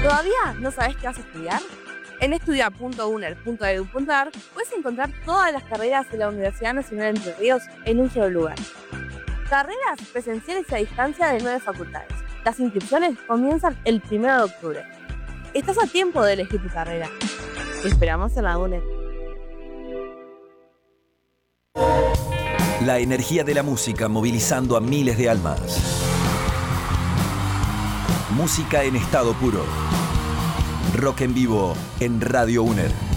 ¿Todavía no sabes qué vas a estudiar? En estudia.uner.edu.ar puedes encontrar todas las carreras de la Universidad Nacional de Entre Ríos en un solo lugar. Carreras presenciales y a distancia de 9 facultades. Las inscripciones comienzan el 1 de octubre. Estás a tiempo de elegir tu carrera. Te esperamos en la UNED. La energía de la música movilizando a miles de almas. Música en estado puro. Rock en vivo en Radio UNER.